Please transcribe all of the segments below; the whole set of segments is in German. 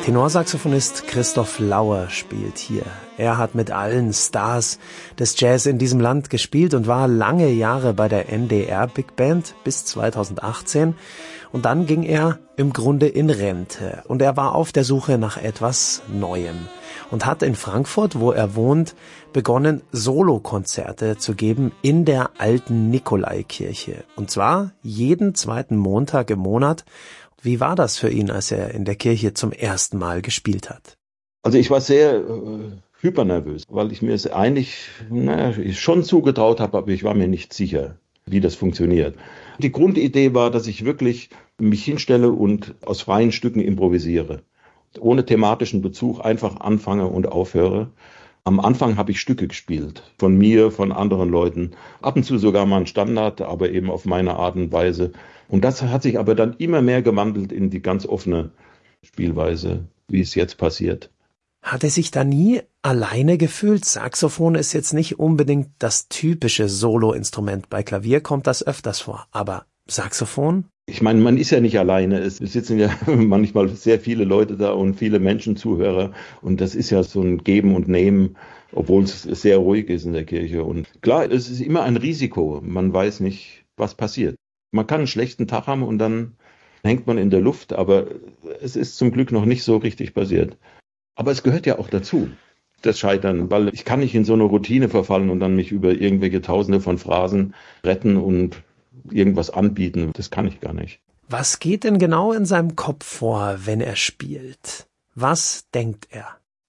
Tenorsaxophonist Christoph Lauer spielt hier. Er hat mit allen Stars des Jazz in diesem Land gespielt und war lange Jahre bei der NDR Big Band bis 2018. Und dann ging er im Grunde in Rente. Und er war auf der Suche nach etwas Neuem. Und hat in Frankfurt, wo er wohnt, begonnen, Solokonzerte zu geben in der alten Nikolaikirche. Und zwar jeden zweiten Montag im Monat. Wie war das für ihn, als er in der Kirche zum ersten Mal gespielt hat? Also ich war sehr hypernervös, weil ich mir es eigentlich schon zugetraut habe, aber ich war mir nicht sicher, wie das funktioniert. Die Grundidee war, dass ich wirklich mich hinstelle und aus freien Stücken improvisiere. Ohne thematischen Bezug einfach anfange und aufhöre. Am Anfang habe ich Stücke gespielt, von mir, von anderen Leuten, ab und zu sogar mal ein Standard, aber eben auf meine Art und Weise. Und das hat sich aber dann immer mehr gewandelt in die ganz offene Spielweise, wie es jetzt passiert. Hat er sich da nie alleine gefühlt? Saxophon ist jetzt nicht unbedingt das typische Soloinstrument. Bei Klavier kommt das öfters vor, aber Saxophon? Ich meine, man ist ja nicht alleine. Es sitzen ja manchmal sehr viele Leute da und viele Menschen, Zuhörer. Und das ist ja so ein Geben und Nehmen, obwohl es sehr ruhig ist in der Kirche. Und klar, es ist immer ein Risiko. Man weiß nicht, was passiert. Man kann einen schlechten Tag haben und dann hängt man in der Luft. Aber es ist zum Glück noch nicht so richtig passiert. Aber es gehört ja auch dazu, das Scheitern. Weil ich kann nicht in so eine Routine verfallen und dann mich über irgendwelche Tausende von Phrasen retten und irgendwas anbieten. Das kann ich gar nicht. Was geht denn genau in seinem Kopf vor, wenn er spielt? Was denkt er?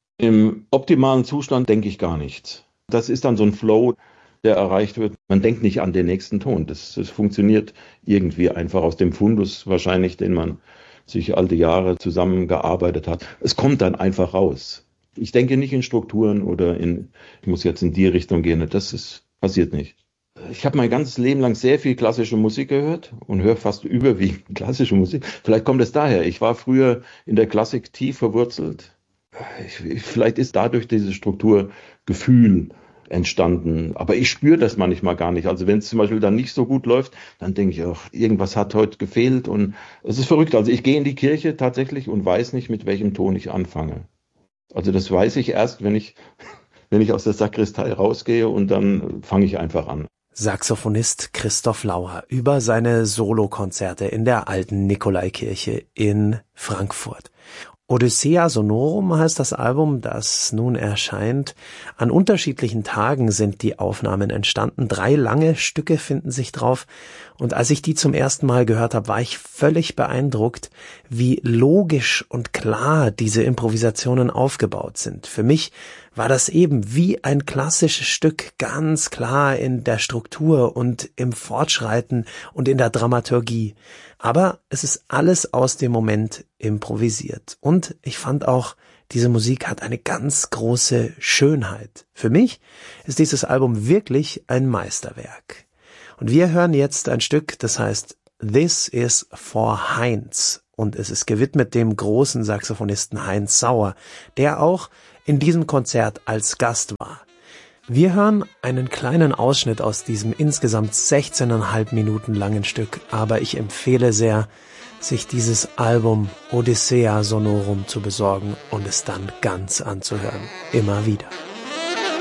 Im optimalen Zustand denke ich gar nichts. Das ist dann so ein Flow, der erreicht wird. Man denkt nicht an den nächsten Ton. Das funktioniert irgendwie einfach aus dem Fundus wahrscheinlich, den man sich alte Jahre zusammengearbeitet hat. Es kommt dann einfach raus. Ich denke nicht in Strukturen oder ich muss jetzt in die Richtung gehen. Passiert nicht. Ich habe mein ganzes Leben lang sehr viel klassische Musik gehört und höre fast überwiegend klassische Musik. Vielleicht kommt es daher. Ich war früher in der Klassik tief verwurzelt. Vielleicht ist dadurch dieses Strukturgefühl entstanden. Aber ich spüre das manchmal gar nicht. Also wenn es zum Beispiel dann nicht so gut läuft, dann denke ich, ach, irgendwas hat heute gefehlt. Und es ist verrückt. Also ich gehe in die Kirche tatsächlich und weiß nicht, mit welchem Ton ich anfange. Also das weiß ich erst, wenn ich aus der Sakristei rausgehe und dann fange ich einfach an. Saxophonist Christoph Lauer über seine Solokonzerte in der alten Nikolaikirche in Frankfurt. Odyssea Sonorum heißt das Album, das nun erscheint. An unterschiedlichen Tagen sind die Aufnahmen entstanden. 3 lange Stücke finden sich drauf. Und als ich die zum ersten Mal gehört habe, war ich völlig beeindruckt, wie logisch und klar diese Improvisationen aufgebaut sind. Für mich war das eben wie ein klassisches Stück, ganz klar in der Struktur und im Fortschreiten und in der Dramaturgie. Aber es ist alles aus dem Moment improvisiert. Und ich fand auch, diese Musik hat eine ganz große Schönheit. Für mich ist dieses Album wirklich ein Meisterwerk. Und wir hören jetzt ein Stück, das heißt This is for Heinz. Und es ist gewidmet dem großen Saxophonisten Heinz Sauer, der auch in diesem Konzert als Gast war. Wir hören einen kleinen Ausschnitt aus diesem insgesamt 16,5 Minuten langen Stück, aber ich empfehle sehr, sich dieses Album Odyssea Sonorum zu besorgen und es dann ganz anzuhören. Immer wieder.